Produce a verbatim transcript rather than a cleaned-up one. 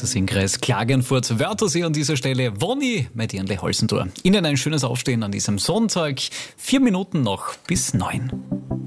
Das in Kreis Klagenfurt, Wörthersee an dieser Stelle. Wonni mit Dirndl Holzentor. Ihnen ein schönes Aufstehen an diesem Sonntag. Vier Minuten noch bis neun.